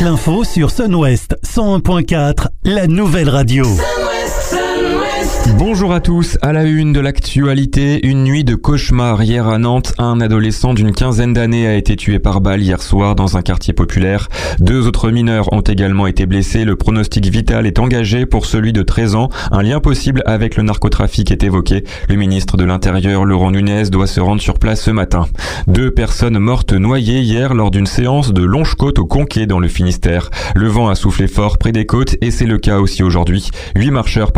l'info sur Sun-Ouest 101.4, la nouvelle radio. Bonjour à tous, à la une de l'actualité, une nuit de cauchemar hier à Nantes. Un adolescent d'une quinzaine d'années a été tué par balle hier soir dans un quartier populaire. 2 autres mineurs ont également été blessés. Le pronostic vital est engagé pour celui de 13 ans. Un lien possible avec le narcotrafic est évoqué. Le ministre de l'Intérieur, Laurent Nunez, doit se rendre sur place ce matin. 2 personnes mortes noyées hier lors d'une séance de longe-côte au Conquet dans le Finistère. Le vent a soufflé fort près des côtes et c'est le cas aussi aujourd'hui. 8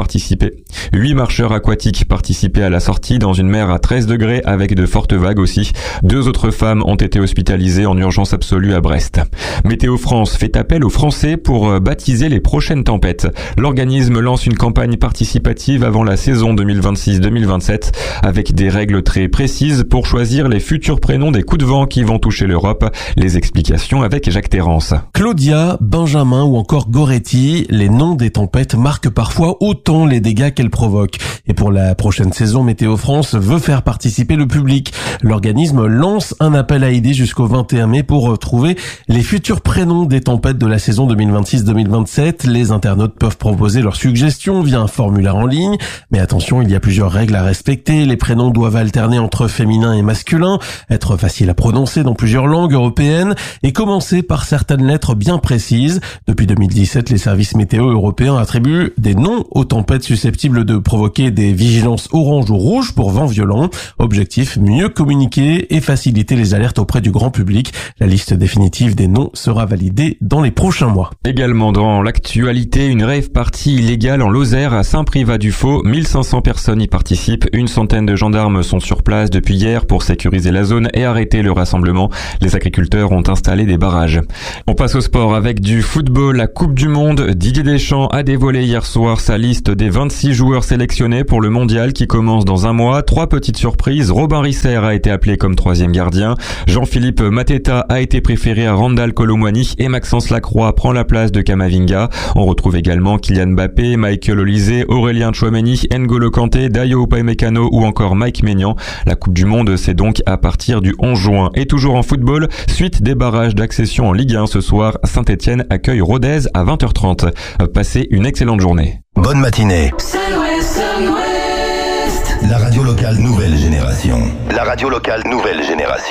marcheurs aquatiques participaient à la sortie dans une mer à 13 degrés avec de fortes vagues aussi. 2 autres femmes ont été hospitalisées en urgence absolue à Brest. Météo France fait appel aux Français pour baptiser les prochaines tempêtes. L'organisme lance une campagne participative avant la saison 2026-2027 avec des règles très précises pour choisir les futurs prénoms des coups de vent qui vont toucher l'Europe. Les explications avec Jacques Terrance. Claudia, Benjamin ou encore Goretti, les noms des tempêtes marquent parfois autant les dégâts qu'elles provoquent. Et pour la prochaine saison, Météo France veut faire participer le public. L'organisme lance un appel à idées jusqu'au 21 mai pour trouver les futurs prénoms des tempêtes de la saison 2026-2027. Les internautes peuvent proposer leurs suggestions via un formulaire en ligne. Mais attention, il y a plusieurs règles à respecter. Les prénoms doivent alterner entre féminin et masculin, être faciles à prononcer dans plusieurs langues européennes et commencer par certaines lettres bien précises. Depuis 2017, les services météo européens attribuent des noms aux tempêtes susceptibles de provoquer des vigilances orange ou rouge pour vent violent. Objectif, mieux communiquer et faciliter les alertes auprès du grand public. La liste définitive des noms sera validée dans les prochains mois. Également dans l'actualité, une rave party illégale en Lozère à Saint-Privat-du-Faux. 1500 personnes y participent. Une centaine de gendarmes sont sur place depuis hier pour sécuriser la zone et arrêter le rassemblement. Les agriculteurs ont installé des barrages. On passe au sport avec du football. La Coupe du Monde. Didier Deschamps a dévoilé hier soir sa liste des 26 joueurs sélectionnés pour le mondial qui commence dans un mois. 3 petites surprises. Robin Risser a été appelé comme 3e gardien. Jean-Philippe Mateta a été préféré à Randal Kolo Muani et Maxence Lacroix prend la place de Camavinga. On retrouve également Kylian Mbappé, Michael Olise, Aurélien Tchouaméni, N'Golo Kanté, Dayo Upamecano ou encore Mike Maignan. La Coupe du Monde, c'est donc à partir du 11 juin. Et toujours en football, suite des barrages d'accession en Ligue 1 ce soir, Saint-Etienne accueille Rodez à 20h30. Passez une excellente journée. Bonne matinée. La radio locale nouvelle génération. La radio locale nouvelle génération.